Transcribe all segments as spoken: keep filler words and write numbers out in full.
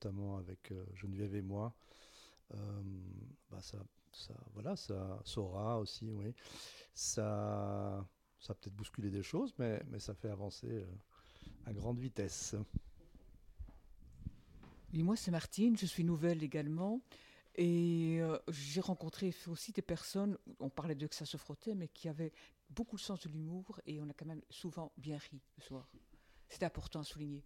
notamment avec euh, Geneviève et moi. Euh, bah ça, ça, voilà, ça, Sora aussi, oui. Ça, ça a peut-être bousculé des choses, mais, mais ça fait avancer euh, à grande vitesse. Et moi, c'est Martine, je suis nouvelle également. Et euh, j'ai rencontré aussi des personnes, on parlait d'eux que ça se frottait, mais qui avaient beaucoup de sens de l'humour et on a quand même souvent bien ri le soir. C'était important à souligner.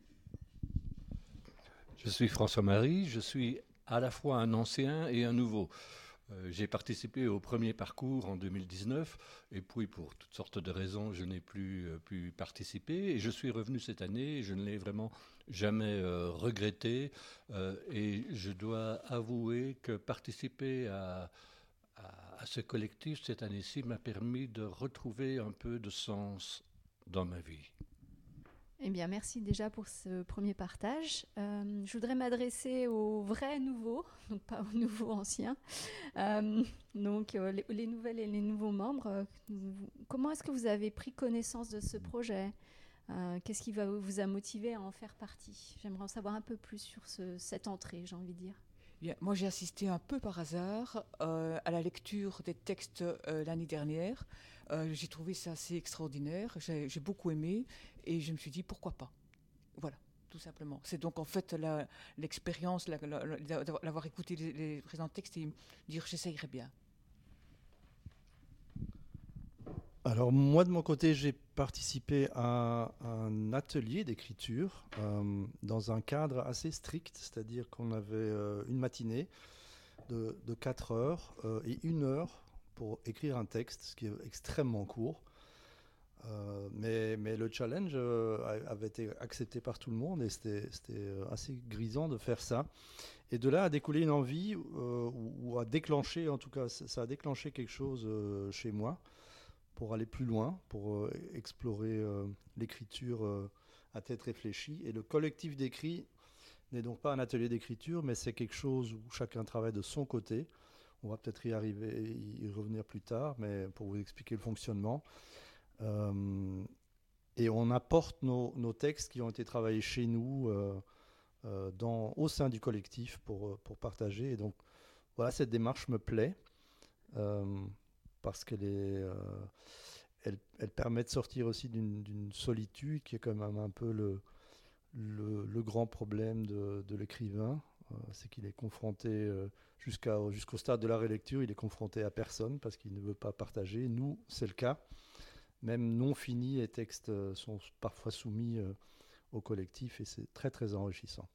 Je suis François-Marie, je suis à la fois un ancien et un nouveau. Euh, j'ai participé au premier parcours en deux mille dix-neuf et puis pour toutes sortes de raisons, je n'ai plus euh, pu participer et je suis revenu cette année et je ne l'ai vraiment jamais euh, regretté euh, et je dois avouer que participer à, à, à ce collectif cette année-ci m'a permis de retrouver un peu de sens dans ma vie. Eh bien, merci déjà pour ce premier partage. Euh, je voudrais m'adresser aux vrais nouveaux, donc pas aux nouveaux anciens. Euh, donc, euh, les, les nouvelles et les nouveaux membres. Euh, vous- comment est-ce que vous avez pris connaissance de ce projet? Euh, Qu'est-ce qui va, vous a motivé à en faire partie? J'aimerais en savoir un peu plus sur ce, cette entrée, j'ai envie de dire. Bien, moi, j'ai assisté un peu par hasard euh, à la lecture des textes euh, l'année dernière. Euh, j'ai trouvé ça assez extraordinaire. J'ai, j'ai beaucoup aimé et je me suis dit pourquoi pas. Voilà, tout simplement. C'est donc en fait la- l'expérience, la- la- la- d'avoir d'avoir écouté les, les présents textes et me dire j'essayerai bien. Alors moi de mon côté, j'ai participé à un atelier d'écriture euh, dans un cadre assez strict, c'est-à-dire qu'on avait euh, une matinée de, de quatre heures euh, et une heure pour écrire un texte, ce qui est extrêmement court. Euh, mais, mais le challenge euh, a- avait été accepté par tout le monde et c'était c'était, euh, assez grisant de faire ça. Et de là a découlé une envie, euh, ou, ou a déclenché, en tout cas, ça ça a déclenché quelque chose euh, chez moi pour aller plus loin, pour euh, explorer euh, l'écriture euh, à tête réfléchie. Et le collectif d'écrit n'est donc pas un atelier d'écriture, mais c'est quelque chose où chacun travaille de son côté. On va peut-être y arriver, y revenir plus tard, mais pour vous expliquer le fonctionnement. Euh, et on apporte nos, nos textes qui ont été travaillés chez nous, euh, euh, dans, au sein du collectif pour, euh, pour partager. Et donc, voilà, cette démarche me plaît, euh, parce qu'elle est, euh, elle, elle permet de sortir aussi d'une d'une solitude qui est quand même un peu le, le, le grand problème de, de l'écrivain. Euh, c'est qu'il est confronté euh, jusqu'à, jusqu'au stade de la relecture, il est confronté à personne parce qu'il ne veut pas partager. Nous, c'est le cas. Même non finis, les textes euh, sont parfois soumis euh, au collectif et c'est très très enrichissant.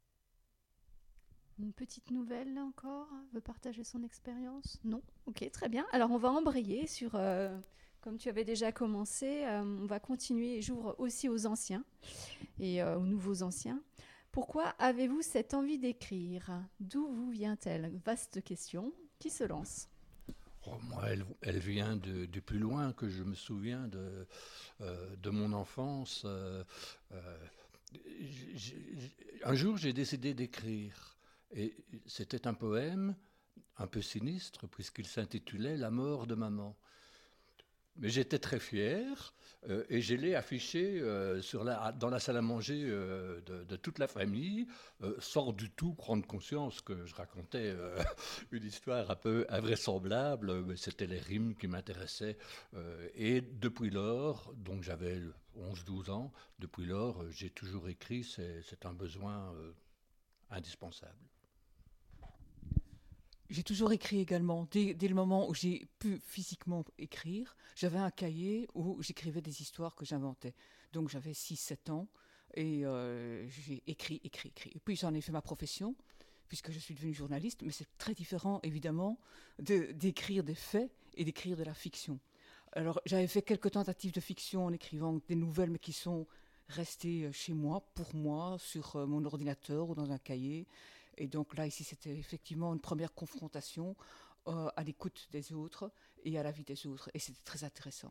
Une petite nouvelle encore, veut partager son expérience? Non? Ok, très bien. Alors on va embrayer sur, euh, comme tu avais déjà commencé, euh, on va continuer et j'ouvre aussi aux anciens et euh, aux nouveaux anciens. Pourquoi avez-vous cette envie d'écrire? D'où vous vient-elle? Vaste question. Qui se lance? Oh, moi, elle, elle vient de, du plus loin que je me souviens de, euh, de mon enfance. Euh, euh, j'ai- j'ai- un jour, j'ai décidé d'écrire. Et c'était un poème un peu sinistre, puisqu'il s'intitulait La mort de maman. Mais j'étais très fier euh, et je l'ai affiché euh, sur la, dans la salle à manger euh, de, de toute la famille, euh, sans du tout prendre conscience que je racontais euh, une histoire un peu invraisemblable, mais c'était les rimes qui m'intéressaient. Euh, et depuis lors, donc j'avais onze douze ans, depuis lors, euh, j'ai toujours écrit, c'est, c'est un besoin euh, indispensable. J'ai toujours écrit également. Dès, dès le moment où j'ai pu physiquement écrire, j'avais un cahier où j'écrivais des histoires que j'inventais. Donc j'avais six sept ans et euh, j'ai écrit, écrit, écrit. Et puis j'en ai fait ma profession, puisque je suis devenue journaliste, mais c'est très différent évidemment de, d'écrire des faits et d'écrire de la fiction. Alors j'avais fait quelques tentatives de fiction en écrivant des nouvelles, mais qui sont restées chez moi, pour moi, sur euh, mon ordinateur ou dans un cahier. Et donc là, ici, c'était effectivement une première confrontation euh, à l'écoute des autres et à la vie des autres. Et c'était très intéressant.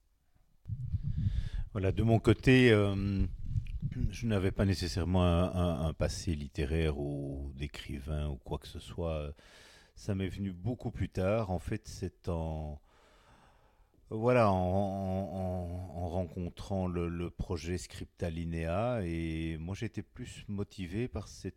Voilà, de mon côté, euh, je n'avais pas nécessairement un, un- un passé littéraire ou d'écrivain ou quoi que ce soit. Ça m'est venu beaucoup plus tard. En fait, c'est en voilà, en, en- en rencontrant le, le projet Scriptalinea, et moi j'étais plus motivé par cette